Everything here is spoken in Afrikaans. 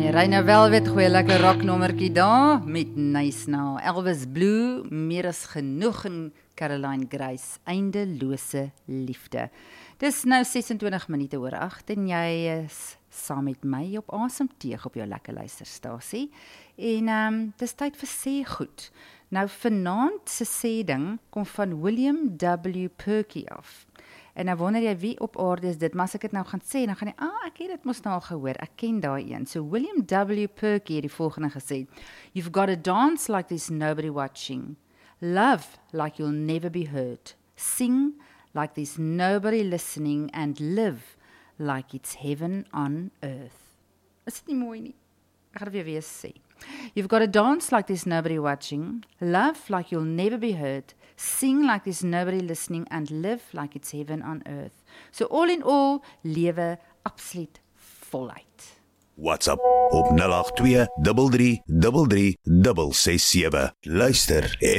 Ry nou wel weet goeie lekker rocknommertjie daar met Nice Now. Elvis Blue, meer as genoeg en Caroline Grace, eindelose liefde. Dis nou 26 minute oor 8 en jy is saam met my op asemteug op jou lekker luisterstasie. En dis tyd vir sê goed. Nou vanaand se sê ding kom van William W. Perky af. En nou wonder jy wie op aarde is dit, maar as ek dit nou gaan sê, dan gaan jy, ek het dit mos nou al gehoor, ek ken daai een. So William W. Perky het die volgende gesê, You've got to dance like there's nobody watching. Love like you'll never be hurt. Sing like there's nobody listening and live like it's heaven on earth. Is dit nie mooi nie? Ek gaan dit weer sê. You've got to dance like there's nobody watching. Love like you'll never be hurt. Sing like there's nobody listening and live like it's heaven on earth. So all in all, lewe absoluut voluit. WhatsApp op 082 33 33 667. Luister